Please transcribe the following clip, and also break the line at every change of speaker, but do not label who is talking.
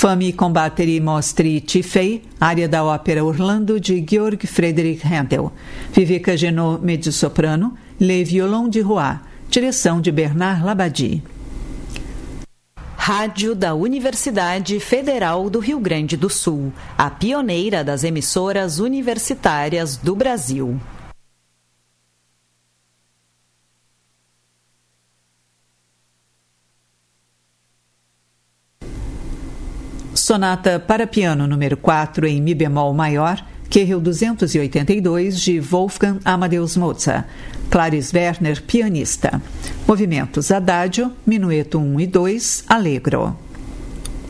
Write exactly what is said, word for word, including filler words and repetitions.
Fammi combattere i mostri Tifei, área da ópera Orlando de Georg Friedrich Händel. Viveca Genot, mezzo-soprano, Le Violon de Roy, direção de Bernard Labadie.
Rádio da Universidade Federal do Rio Grande do Sul, a pioneira das emissoras universitárias do Brasil.
Sonata para piano número quatro em mi bemol maior, Q R duzentos e oitenta e dois, de Wolfgang Amadeus Mozart. Clarice Werner, pianista. Movimentos Adagio, Minueto um e dois, Allegro.